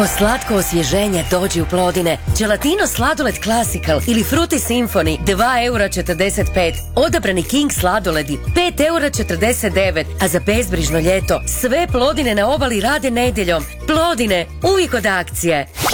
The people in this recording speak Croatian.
Po slatko osvježenje dođi u Plodine. Gelatino sladoled Classical ili Fruity Symphony 2,45 €. Odabrani King sladoledi 5,49 €. A za bezbrižno ljeto sve Plodine na obali rade nedjeljom. Plodine, uvijek od akcije.